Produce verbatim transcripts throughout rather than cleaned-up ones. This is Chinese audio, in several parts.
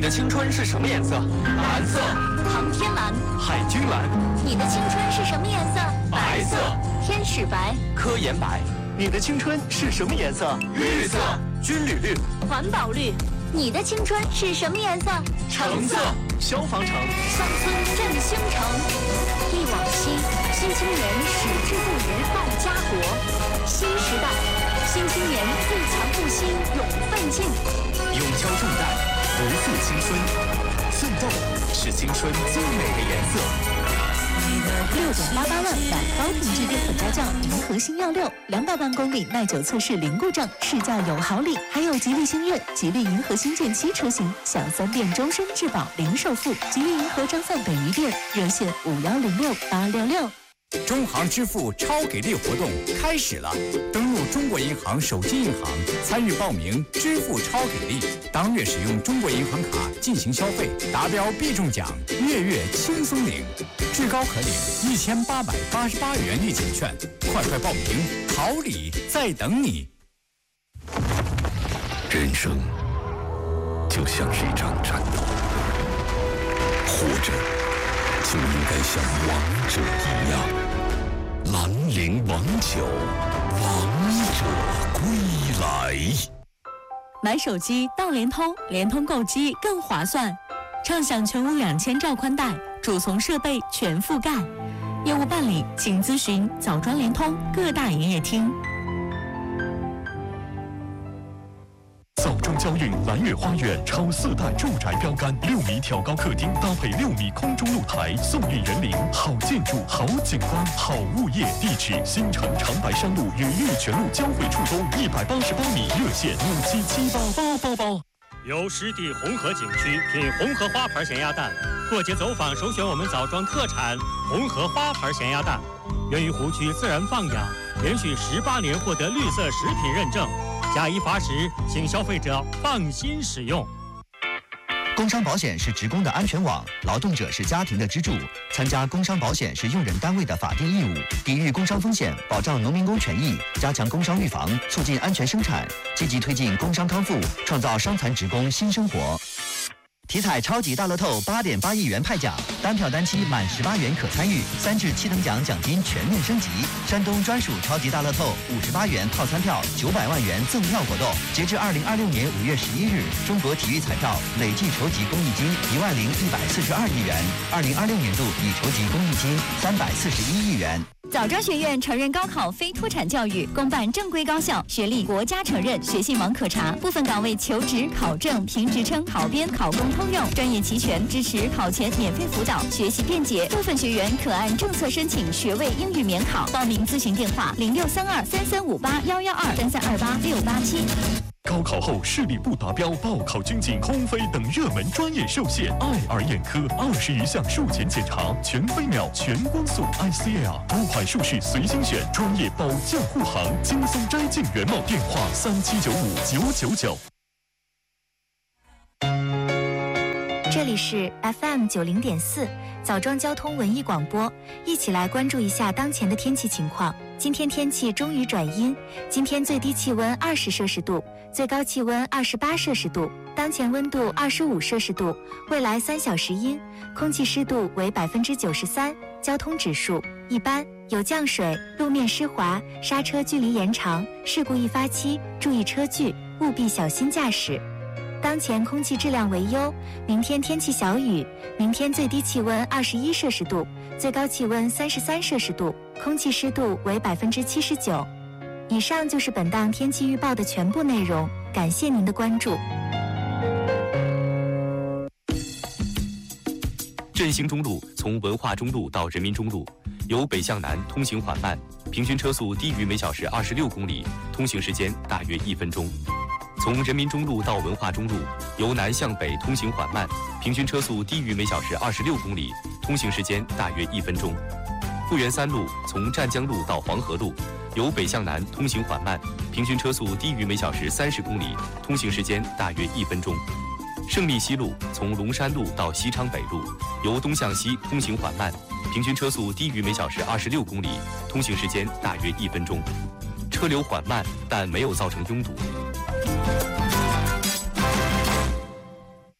的青春是什么颜色？蓝色。 航天蓝。 海军蓝。 你的青春是什么颜色？ 白色。 天使白。 科研白。 你的青春是什么颜色？ 绿色。军旅绿。 环保绿。你的青春是什么颜色？ 橙色。 消防橙。 乡村振兴城。忆往昔，新青年矢志不渝报家国。新时代，新青年自强不息永奋进。 永交重担，不负青春。奋斗是青春最美的颜色。 六点八八万买高品质淀粉家酱，银河星耀六两百万公里耐久测试零故障，试驾有好礼，还有吉利星越、吉利银河星舰七车型享三店终身质保零首付。吉利银河张范北宜店热线五幺零六八六六。 中行支付超给力活动开始了，登录中国银行手机银行参与报名支付超给力，当月使用中国银行卡进行消费，达标必中奖，月月轻松领，至高可领一千八百八十八元立减券，快快报名，好礼在等你。 人生就像是一场战斗，活着就应该像王者一样。兰陵王酒，王者归来。 买手机到联通，联通购机更划算，畅享全屋两千兆宽带，主从设备全覆盖。业务办理，请咨询枣庄联通各大营业厅。 枣庄交运蓝月花园超四代住宅标杆，六米挑高客厅搭配六米空中露台，送礼人灵，好建筑、好景观、好物业。地址：新城长白山路与玉泉路交汇处东一百八十八米，热线五七七八八八八。 由湿地红河景区品红河花牌咸鸭蛋，过节走访首选我们枣庄特产红河花牌咸鸭蛋，源于湖区自然放养，连续十八年获得绿色食品认证。假一罚十，请消费者放心使用。 工伤保险是职工的安全网，劳动者是家庭的支柱。参加工伤保险是用人单位的法定义务，抵御工伤风险，保障农民工权益，加强工伤预防，促进安全生产，积极推进工伤康复，创造伤残职工新生活。体彩超级大乐透八点八亿元派奖，单票单期满十八元可参与，三至七等奖奖金全面升级。山东专属超级大乐透五十八元套餐票，九百万元赠票活动，截至二零二六年五月十一日，中国体育彩票累计筹集公益金一万零一百四十二亿元，二零二六年度已筹集公益金三百四十一亿元。 枣庄学院承认高考非脱产教育，公办正规高校，学历国家承认，学信网可查。部分岗位求职、考证、评职称、考编、考公通用，专业齐全，支持考前免费辅导，学习便捷。部分学员可按政策申请学位英语免考。报名咨询电话：零六三二三三五八幺幺二三三二八六八七。 高考后视力不达标、报考军警、空飞等热门专业受限，爱尔眼科二十余项术前检查，全飞秒、全光速 I C L， 多款术式随心选，专业保驾护航，轻松摘镜原貌。电话：三七九五九九九。 这里是 F M 九零点四，枣庄交通文艺广播，一起来关注一下当前的天气情况。今天天气终于转阴，今天最低气温二十摄氏度，最高气温二十八摄氏度，当前温度二十五摄氏度，未来三小时阴，空气湿度为百分之九十三，交通指数一般，有降水，路面湿滑，刹车距离延长，事故易发期，注意车距，务必小心驾驶。当前空气质量为优，明天天气小雨，明天最低气温二十一摄氏度，最高气温三十三摄氏度，空气湿度为百分之七十九。以上就是本档天气预报的全部内容，感谢您的关注。 振兴中路从文化中路到人民中路，由北向南通行缓慢，平均车速低于每小时二十六公里，通行时间大约一分钟。从人民中路到文化中路，由南向北通行缓慢，平均车速低于每小时二十六公里，通行时间大约一分钟。富源三路从湛江路到黄河路，由北向南通行缓慢，平均车速低于每小时三十公里，通行时间大约一分钟。胜利西路从龙山路到西昌北路，由东向西通行缓慢，平均车速低于每小时二十六公里，通行时间大约一分钟。车流缓慢，但没有造成拥堵。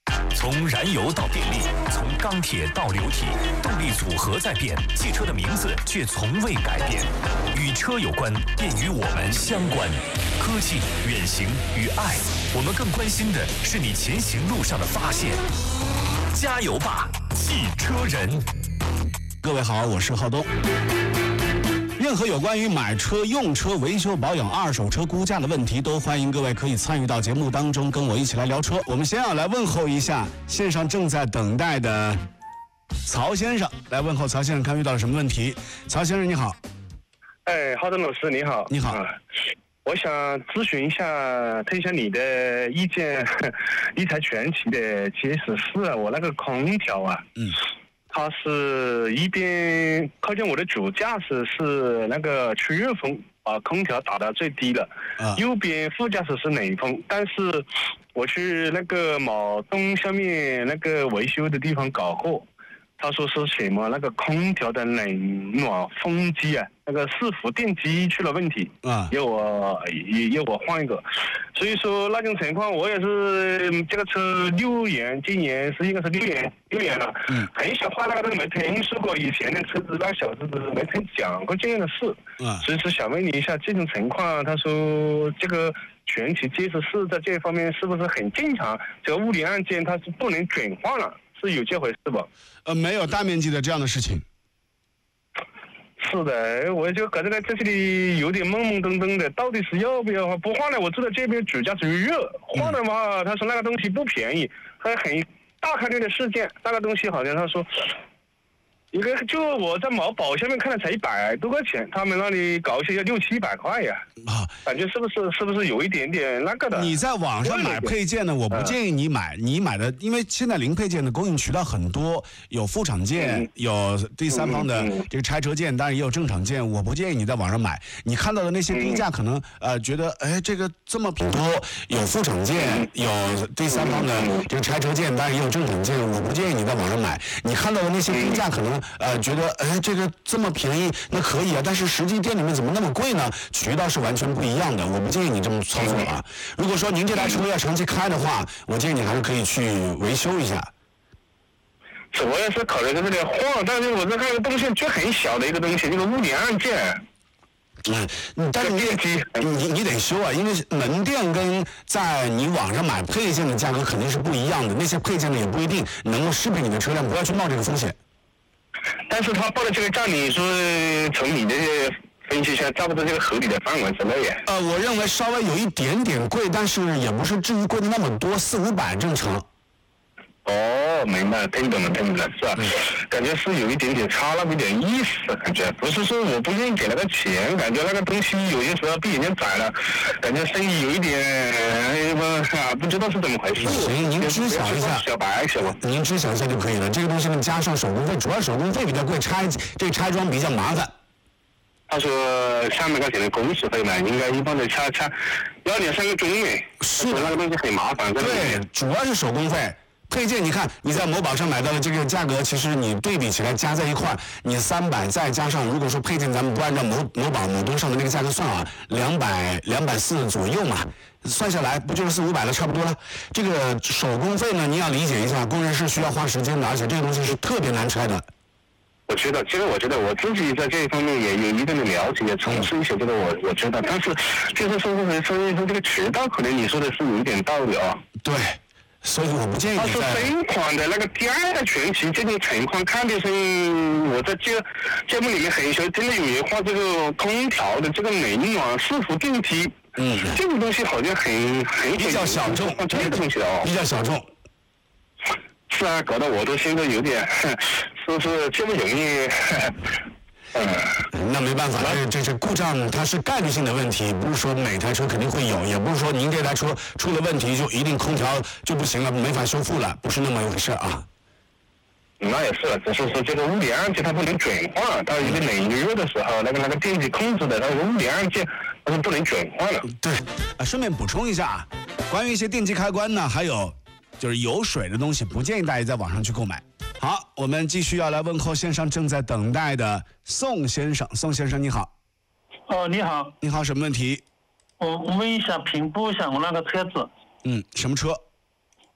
从燃油到电力，从钢铁到流体，动力组合在变，汽车的名字却从未改变。与车有关，便与我们相关。科技、远行与爱，我们更关心的是你前行路上的发现。加油吧，汽车人！ 各位好，我是浩东。任何有关于买车、用车、维修保养、二手车估价的问题，都欢迎各位可以参与到节目当中，跟我一起来聊车。我们先要来问候一下线上正在等待的曹先生，来问候曹先生，看遇到了什么问题。曹先生你好。 哎，浩东老师你好。 你好。 啊，我想咨询一下，听一下你的意见。一台全骐的 G S 四啊，我那个空调啊， 嗯。 它是一边靠近我的主驾驶是那个出热风，把空调打到最低了， 啊、 右边副驾驶是冷风，但是我去那个某东下面那个维修的地方搞货，他说是什么那个空调的冷暖风机啊，那个伺服电机出了问题， 啊， 要我要我换一个，所以说那种情况我也是这个车六年，今年是应该是六年六年了， 嗯， 很小换那个都没听说过，以前的车子那小子没听讲过这样的事， 啊， 所以说想问你一下这种情况，他说这个全骐 G S 四在这方面是不是很正常？这个物理按键它是不能转换了，是有这回事吧？ 呃，没有大面积的这样的事情。 是的，我就感觉在这里有点懵懵懂懂的，到底是要不要不换了？我知道这边主驾驶热，换的话，他说那个东西不便宜，还很大概率的事件，那个东西好像他说。一个就我在某宝下面看了才一百多块钱，他们那里搞一些要六七百块呀， 啊， 感觉是不是是不是有一点点那个的？ 你在网上买配件呢，我不建议你买，你买的，因为现在零配件的供应渠道很多，有副厂件，嗯、有第三方的这个拆车件，当然也有正厂件，我不建议你在网上买。你看到的那些低价，可能呃觉得哎这个这么便宜，有副厂件，有第三方的这个拆车件，当然也有正厂件，我不建议你在网上买。你看到的那些低价可能。呃，觉得哎，这个这么便宜，那可以啊。但是实际店里面怎么那么贵呢？渠道是完全不一样的，我不建议你这么操作啊。如果说您这台车要长期开的话，我建议你还是可以去维修一下。 我也是考虑在这里换，但是我这看个东西就很小的一个东西，这个物理按键。 嗯，但是你得你你得修啊，因为门店跟在你网上买配件的价格肯定是不一样的，那些配件呢也不一定能够适配你的车辆，不要去冒这个风险。 但是他报的这个价，你说从你的分析一下，差不多这个合理的范围之内。 呃，我认为稍微有一点点贵，但是也不是至于贵的那么多，四五百正常。 哦，明白，听懂了，听懂了，是吧？嗯、感觉是有一点点差那么一点意思，感觉不是说我不愿意给那个钱，感觉那个东西有些时候被人家宰了，感觉生意有一点不、啊、不知道是怎么回事。 行，您知晓一下， 小白小白， 您知晓一下就可以了。这个东西呢，加上手工费，主要手工费比较贵，拆这个拆装比较麻烦。 他说三百块钱的工时费嘛，应该一般的拆拆要两三个钟呢。 是的， 那个东西很麻烦。 对，主要是手工费。配件你看你在某宝上买到的这个价格，其实你对比起来加在一块，你三百再加上，如果说配件咱们不按照某某宝某东上的那个价格算啊，两百两百四左右嘛，算下来不就是四五百了，差不多了。这个手工费呢，你要理解一下，工人是需要花时间的，而且这个东西是特别难拆的。 我知道，其实我觉得我自己在这一方面也有一定的了解，也从事一些这个我我知道，但是就是说说说说这个渠道，可能你说的是有一点道理啊。 对。所以我不建议他说新款的那个第二代全骐这种情况，看的是我在节节目里面很少听到有人画这个空调的这个冷暖伺服电机， 嗯， 这个东西好像很很比较小众， 这个东西哦， 比较小众。 是啊，搞得我都现在有点，是不是这么容易？ 嗯，那没办法，这这是故障，它是概率性的问题，不是说每台车肯定会有，也不是说您这台车出了问题就一定空调就不行了，没法修复了，不是那么一回事啊。 那也是，只是说这个物理按键它不能转换，到一个冷热的时候，那个那个电机控制的那个物理按键它是不能转换了。 对，啊，顺便补充一下啊，关于一些电机开关呢，还有就是有水的东西，不建议大家在网上去购买。好，我们继续要来问候线上正在等待的宋先生。宋先生你好。 哦，你好。 你好，什么问题？ 我问一下，评估一下我那个车子。 嗯，什么车？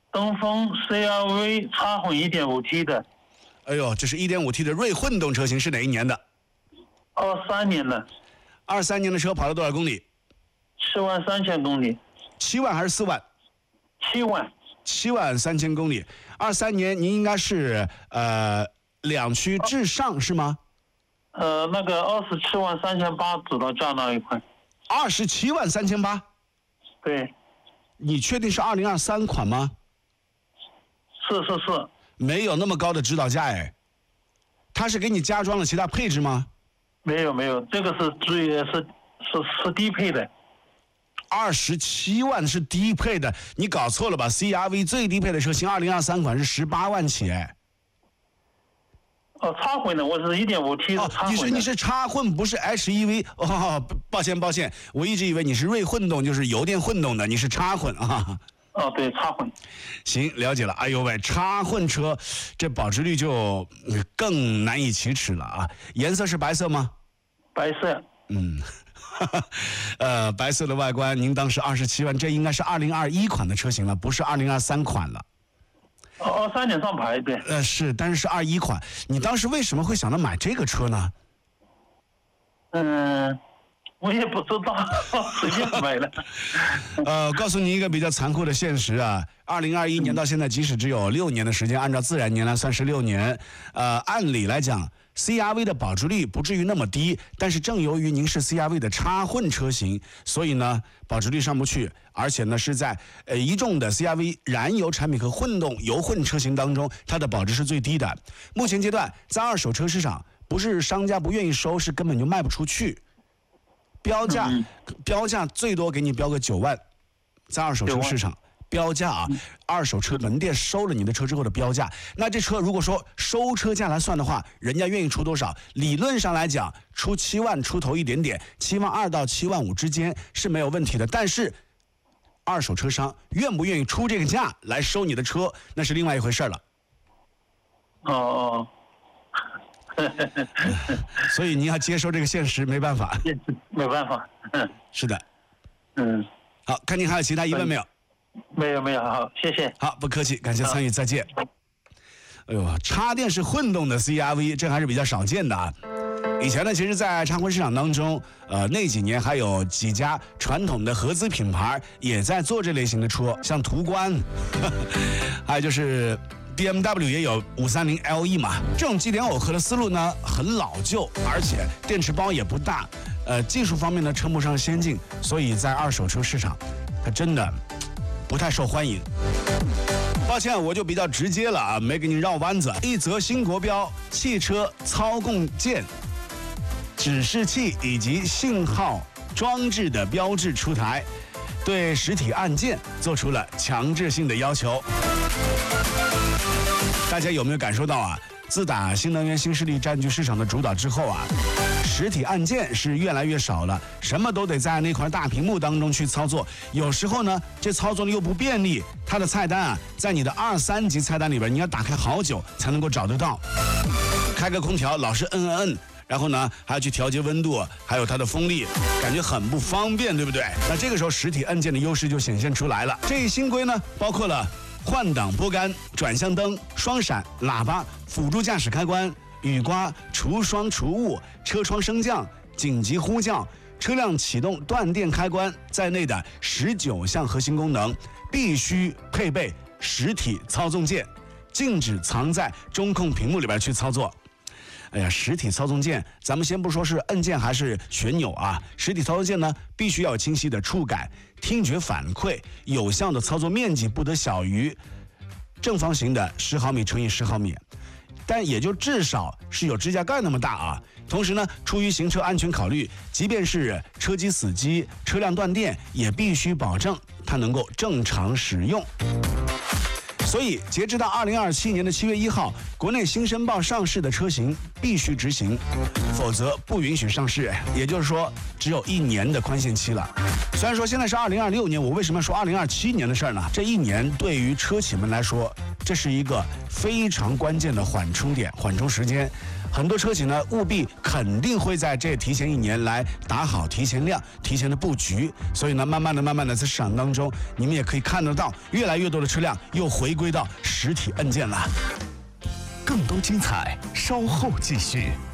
东风 C R V 插混 一点五 T 的。 哎呦，这是 一点五 T 的锐混动车型，是哪一年的？ 二三年的。 二三年的车跑了多少公里？ 七万三千公里。 七万还是四万？ 七万。 七万三千公里。二三年您应该是呃两驱至上是吗？ 呃，那个二十七万三千八指导价那一款。 二十七万三千八。 对。 你确定是二零二三款吗？ 是是是。 没有那么高的指导价哎。它是给你加装了其他配置吗？ 没有没有，这个是注意是是是低配的。 二十七万是低配的，你搞错了吧 ？C R V 最低配的车型二零二三款是十八万起哎。 哦，插混的，我是 一点五 T 的插混的。 哦，你是你是插混，不是 H E V 哦，抱歉抱歉，我一直以为你是锐混动，就是油电混动的，你是插混啊。 哦，对，插混。 行，了解了。哎呦喂，插混车这保值率就更难以启齿了啊！颜色是白色吗？ 白色。 嗯。呃，白色的外观，您当时二十七万，这应该是二零二一款的车型了，不是二零二三款了。 哦，二三年上牌对。 呃，是，但是是二一款。你当时为什么会想到买这个车呢？ 嗯，我也不知道，随便买了。 呃，告诉你一个比较残酷的现实啊，二零二一年到现在，即使只有六年的时间，按照自然年来算是六年。呃，按理来讲。C R V 的保值率不至于那么低，但是正由于您是 C R V 的插混车型，所以呢保值率上不去，而且呢是在呃一众的 C R V 燃油产品和混动油混车型当中，它的保值是最低的。目前阶段在二手车市场，不是商家不愿意收，是根本就卖不出去。标价、嗯、标价最多给你标个九万，在二手车市场。标价啊，二手车门店收了你的车之后的标价，那这车如果说收车价来算的话，人家愿意出多少？理论上来讲，出七万出头一点点，七万二到七万五之间是没有问题的。但是，二手车商愿不愿意出这个价来收你的车，那是另外一回事了。 哦哦。 所以你要接受这个现实，没办法。 没办法。嗯。 是的。 嗯。 好，看您还有其他疑问没有？ 没有没有，好，谢谢。 好，不客气，感谢参与，再见。哎呦，插电式混动的 C R V， 这还是比较少见的啊。以前呢，其实，在插混市场当中，呃，那几年还有几家传统的合资品牌也在做这类型的车，像途观，呵呵还有就是 B M W 也有五三零 L E 嘛。这种机点耦合的思路呢，很老旧，而且电池包也不大，呃，技术方面呢称不上先进，所以在二手车市场，它真的不太受欢迎。抱歉，我就比较直接了啊，没给你绕弯子。一则新国标汽车操控键、指示器以及信号装置的标志出台，对实体按键做出了强制性的要求。大家有没有感受到啊？自打新能源新势力占据市场的主导之后啊，实体按键是越来越少了，什么都得在那块大屏幕当中去操作。有时候呢，这操作又不便利，它的菜单啊，在你的二三级菜单里边，你要打开好久才能够找得到。开个空调老是摁摁摁，然后呢还要去调节温度，还有它的风力，感觉很不方便，对不对？那这个时候实体按键的优势就显现出来了。这一新规呢，包括了换挡拨杆、转向灯、双闪、喇叭、辅助驾驶开关、雨刮、除霜除雾、车窗升降、紧急呼叫、车辆启动断电开关在内的十九项核心功能，必须配备实体操纵键，禁止藏在中控屏幕里边去操作。哎呀，实体操纵键，咱们先不说是按键还是旋钮啊，实体操纵键呢，必须要有清晰的触感、听觉反馈，有效的操作面积不得小于正方形的十毫米乘以十毫米，但也就至少是有指甲盖那么大啊。同时呢，出于行车安全考虑，即便是车机死机、车辆断电，也必须保证它能够正常使用。所以，截止到二零二七年的七月一号，国内新申报上市的车型必须执行，否则不允许上市。也就是说，只有一年的宽限期了。虽然说现在是二零二六年，我为什么要说二零二七年的事儿呢？这一年对于车企们来说，这是一个非常关键的缓冲点、缓冲时间。 很多车企呢务必肯定会在这提前一年来打好提前量、提前的布局。所以呢，慢慢的、慢慢的在市场当中，你们也可以看得到，越来越多的车辆又回归到实体按键了。 更多精彩，稍后继续。